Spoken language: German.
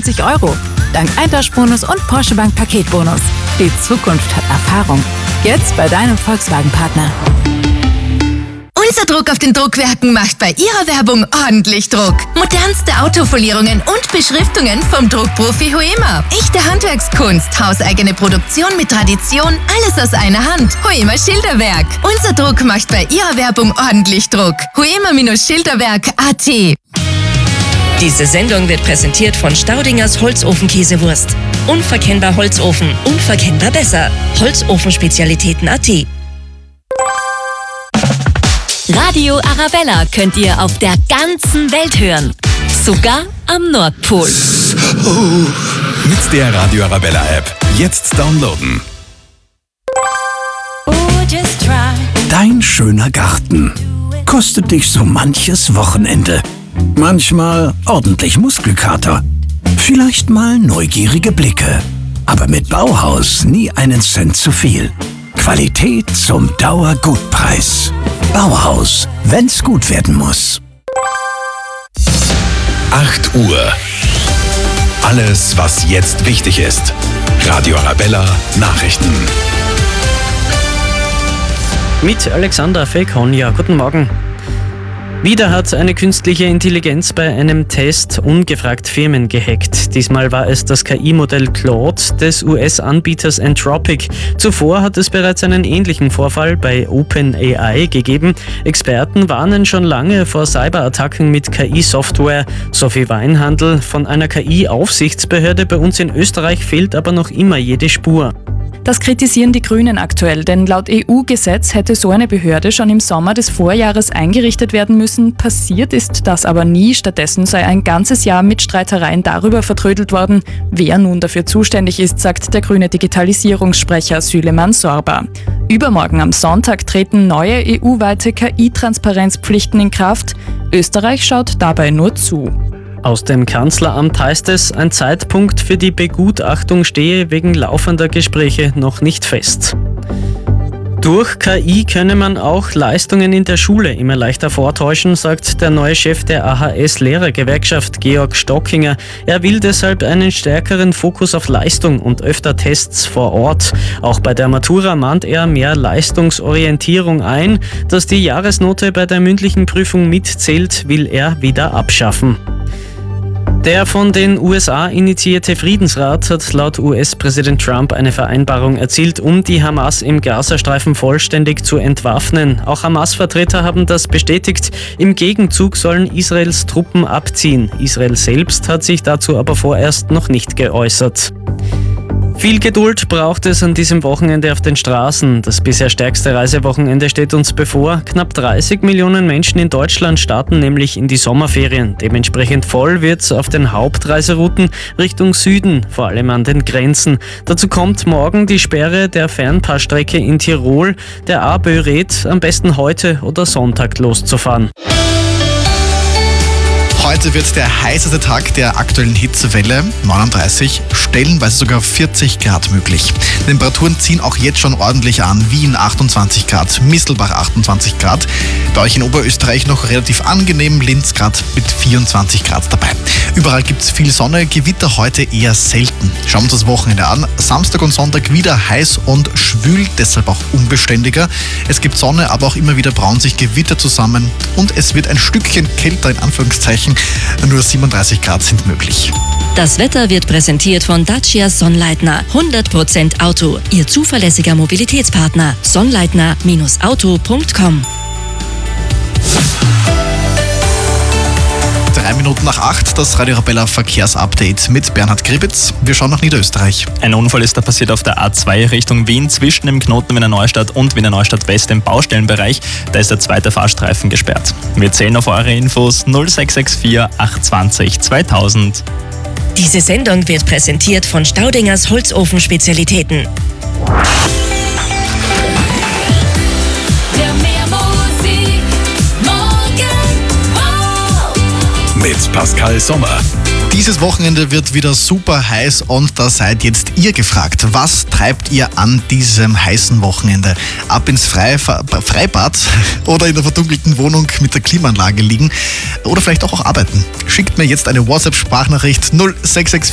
120 €. Dank Eintauschbonus und Porsche Bank Paketbonus. Die Zukunft hat Erfahrung. Jetzt bei deinem Volkswagen-Partner. Unser Druck auf den Druckwerken macht bei Ihrer Werbung ordentlich Druck. Modernste Autofolierungen und Beschriftungen vom Druckprofi Hoema. Echte Handwerkskunst, hauseigene Produktion mit Tradition, alles aus einer Hand. Hoema Schilderwerk. Unser Druck macht bei Ihrer Werbung ordentlich Druck. Hoema-Schilderwerk.at. Diese Sendung wird präsentiert von Staudingers Holzofenkäsewurst. Unverkennbar Holzofen, unverkennbar besser. Holzofenspezialitäten.at. Radio Arabella könnt ihr auf der ganzen Welt hören. Sogar am Nordpol. Mit der Radio Arabella App. Jetzt downloaden. Dein schöner Garten kostet dich so manches Wochenende. Manchmal ordentlich Muskelkater. Vielleicht mal neugierige Blicke. Aber mit Bauhaus nie einen Cent zu viel. Qualität zum Dauergutpreis. Bauhaus, wenn's gut werden muss. 8 Uhr. Alles, was jetzt wichtig ist. Radio Arabella Nachrichten. Mit Alexandra Felkonja. Guten Morgen. Wieder hat eine künstliche Intelligenz bei einem Test ungefragt Firmen gehackt. Diesmal war es das KI-Modell Claude des US-Anbieters Anthropic. Zuvor hat es bereits einen ähnlichen Vorfall bei OpenAI gegeben. Experten warnen schon lange vor Cyberattacken mit KI-Software. Sophie Weinhandl von einer KI-Aufsichtsbehörde bei uns in Österreich fehlt aber noch immer jede Spur. Das kritisieren die Grünen aktuell, denn laut EU-Gesetz hätte so eine Behörde schon im Sommer des Vorjahres eingerichtet werden müssen. Passiert ist das aber nie. Stattdessen sei ein ganzes Jahr mit Streitereien darüber vertrödelt worden, wer nun dafür zuständig ist, sagt der grüne Digitalisierungssprecher Süleyman Sorba. Übermorgen am Sonntag treten neue EU-weite KI-Transparenzpflichten in Kraft. Österreich schaut dabei nur zu. Aus dem Kanzleramt heißt es, ein Zeitpunkt für die Begutachtung stehe wegen laufender Gespräche noch nicht fest. Durch KI könne man auch Leistungen in der Schule immer leichter vortäuschen, sagt der neue Chef der AHS-Lehrergewerkschaft, Georg Stockinger. Er will deshalb einen stärkeren Fokus auf Leistung und öfter Tests vor Ort. Auch bei der Matura mahnt er mehr Leistungsorientierung ein. Dass die Jahresnote bei der mündlichen Prüfung mitzählt, will er wieder abschaffen. Der von den USA initiierte Friedensrat hat laut US-Präsident Trump eine Vereinbarung erzielt, um die Hamas im Gazastreifen vollständig zu entwaffnen. Auch Hamas-Vertreter haben das bestätigt. Im Gegenzug sollen Israels Truppen abziehen. Israel selbst hat sich dazu aber vorerst noch nicht geäußert. Viel Geduld braucht es an diesem Wochenende auf den Straßen. Das bisher stärkste Reisewochenende steht uns bevor. Knapp 30 Millionen Menschen in Deutschland starten nämlich in die Sommerferien. Dementsprechend voll wird's auf den Hauptreiserouten Richtung Süden, vor allem an den Grenzen. Dazu kommt morgen die Sperre der Fernpassstrecke in Tirol. Der ABÖ rät, am besten heute oder Sonntag loszufahren. Heute wird der heißeste Tag der aktuellen Hitzewelle, 39, stellenweise sogar 40 Grad möglich. Temperaturen ziehen auch jetzt schon ordentlich an. Wien 28 Grad, Misselbach 28 Grad. Bei euch in Oberösterreich noch relativ angenehm, Linz gerade mit 24 Grad dabei. Überall gibt es viel Sonne, Gewitter heute eher selten. Schauen wir uns das Wochenende an. Samstag und Sonntag wieder heiß und schwül, deshalb auch unbeständiger. Es gibt Sonne, aber auch immer wieder brauen sich Gewitter zusammen und es wird ein Stückchen kälter in Anführungszeichen. Nur 37 Grad sind möglich. Das Wetter wird präsentiert von Dacia Sonnleitner. 100% Auto. Ihr zuverlässiger Mobilitätspartner. Sonnleitner-auto.com. 3 Minuten nach 8, das Radio Arabella Verkehrsupdate mit Bernhard Gribitz. Wir schauen nach Niederösterreich. Ein Unfall ist da passiert auf der A2 Richtung Wien zwischen dem Knoten Wiener Neustadt und Wiener Neustadt West im Baustellenbereich. Da ist der zweite Fahrstreifen gesperrt. Wir zählen auf eure Infos 0664 820 2000. Diese Sendung wird präsentiert von Staudingers Holzofenspezialitäten. Mit Pascal Sommer. Dieses Wochenende wird wieder super heiß und da seid jetzt ihr gefragt. Was treibt ihr an diesem heißen Wochenende? Ab ins Freibad oder in der verdunkelten Wohnung mit der Klimaanlage liegen oder vielleicht auch arbeiten? Schickt mir jetzt eine WhatsApp-Sprachnachricht 0664